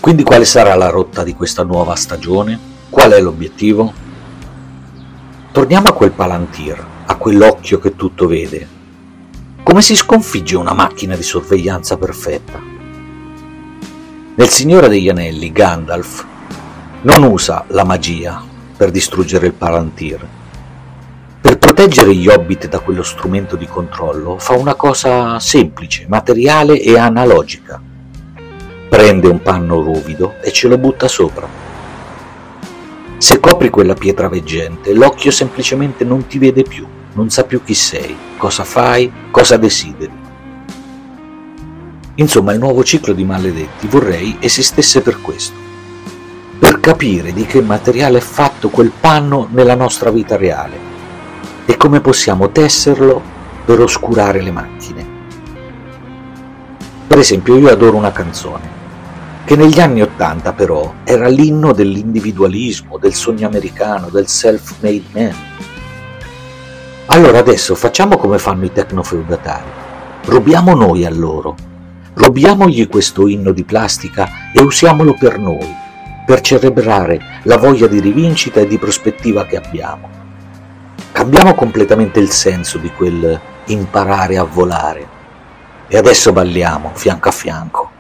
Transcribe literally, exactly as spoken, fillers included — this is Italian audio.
Quindi quale sarà la rotta di questa nuova stagione? Qual è l'obiettivo? Torniamo a quel Palantir, a quell'occhio che tutto vede. Come si sconfigge una macchina di sorveglianza perfetta? Nel Signore degli Anelli, Gandalf non usa la magia per distruggere il Palantir. Per proteggere gli Hobbit da quello strumento di controllo fa una cosa semplice, materiale e analogica. Prende un panno ruvido e ce lo butta sopra. Se copri quella pietra veggente, l'occhio semplicemente non ti vede più, non sa più chi sei, cosa fai, cosa desideri. Insomma, il nuovo ciclo di Maledetti vorrei esistesse per questo, per capire di che materiale è fatto quel panno nella nostra vita reale e come possiamo tesserlo per oscurare le macchine. Per esempio, io adoro una canzone che negli anni Ottanta però era l'inno dell'individualismo, del sogno americano, del self-made man. Allora adesso facciamo come fanno i tecnofeudatari, rubiamo noi a loro, rubiamogli questo inno di plastica e usiamolo per noi, per celebrare la voglia di rivincita e di prospettiva che abbiamo. Cambiamo completamente il senso di quel imparare a volare e adesso balliamo fianco a fianco.